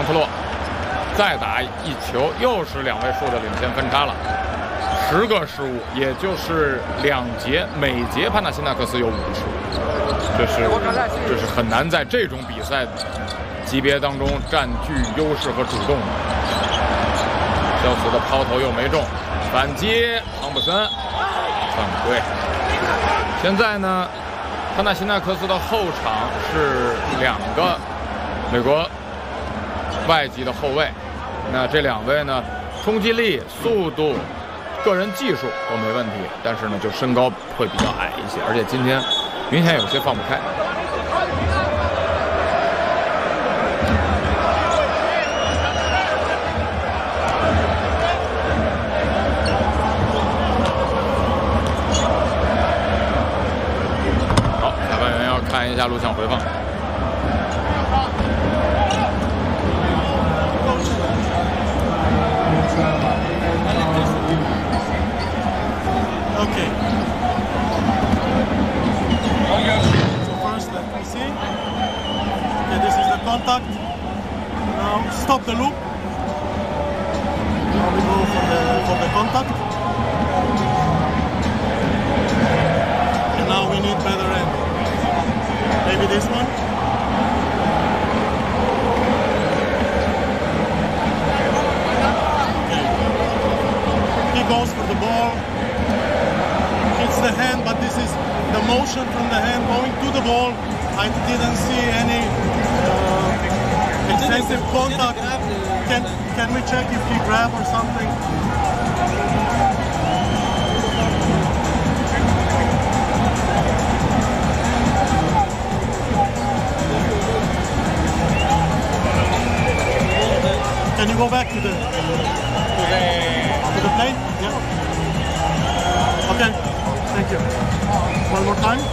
桑特洛再打一球，又是2位数的领先分差了。10个失误，也就是2节，每节潘纳辛纳克斯有5个失误，这是很难在这种比赛级别当中占据优势和主动的。肖斯的抛投又没中，反击汤普森犯规。现在呢，潘纳辛纳克斯的后场是2个美国外籍的后卫，那这2位呢，冲击力、速度、个人技术都没问题，但是呢，就身高会比较矮一些，而且今天明显有些放不开。好，裁判员要看一下录像回放。 Okay. So first, let me see. Okay, this is the contact. Now stop the loop. Now we go for the contact. And now we need better end. Maybe this one. Okay. He goes for the ball. It's the hand, but this is the motion from the hand going to the ball. I didn't see any extensive contact. Can we check if he grabbed or something? Can you go back to the plane? Yeah. Okay. Thank you. One more time.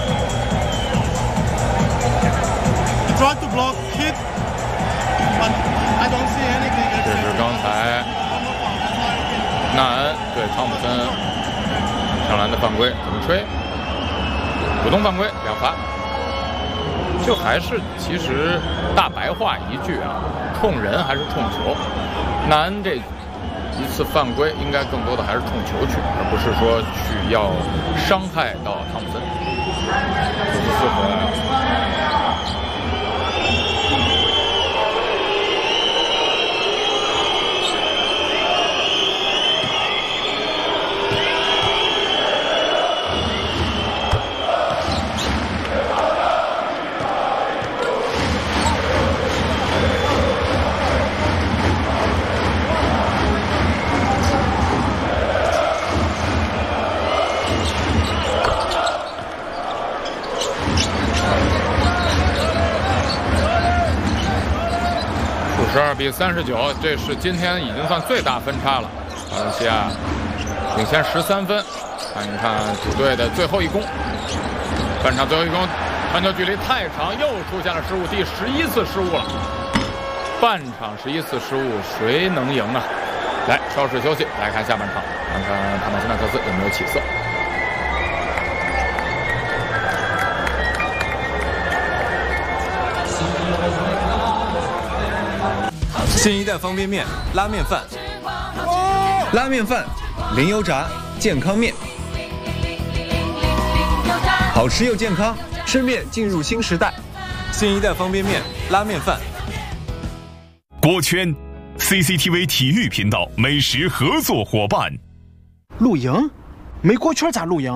He tried to block, hit, but I don't see anything. 这是刚才纳恩对汤普森上篮的犯规，怎么吹？普通犯规2罚。就还是其实大白话一句啊，冲人还是冲球？纳恩这一次犯规应该更多的还是冲球去，而不是说去要伤害到汤普森。54回来了。52比39，这是今天已经算最大分差了。马来西亚领先13分。看一看主队的最后一攻，半场最后一攻，传球距离太长，又出现了失误，第11次失误了。半场11次失误，谁能赢啊？来，稍事休息，来看下半场，看看潘纳辛纳克斯有没有起色。 新一代方便面、拉面饭， 拉面饭、零油炸健康面，好吃又健康，吃面进入新时代。 新一代方便面、拉面饭。 锅圈 ，CCTV 体育频道美食合作伙伴。 露营？没锅圈咋露营？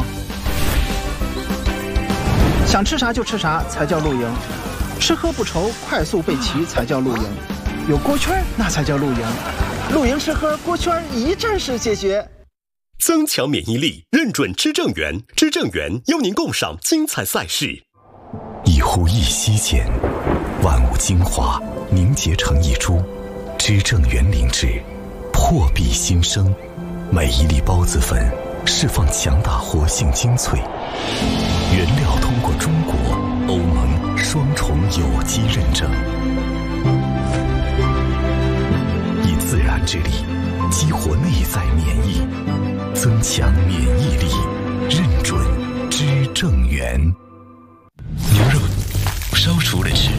想吃啥就吃啥才叫露营，吃喝不愁，快速备齐才叫露营。有锅圈那才叫露营，露营吃喝锅圈一站式解决。 增强免疫力，认准知正源，知正源邀您共赏精彩赛事。 一呼一吸间，万物精华凝结成一株，知正源灵芝，破壁新生。每一粒孢子粉释放强大活性精粹，原料通过中国、欧盟双重有机认证。以自然之力激活内在免疫，增强免疫力，认准知正源。牛肉烧熟了吃，